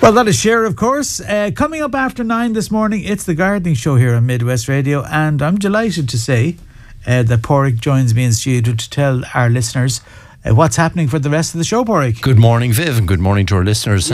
Well, that is Cher, of course. Coming up after 9 this morning, it's the gardening show here on Midwest Radio, and I'm delighted to say that Pádraig joins me in studio to tell our listeners what's happening for the rest of the show, Pádraig. Good morning, Viv, and good morning to our listeners.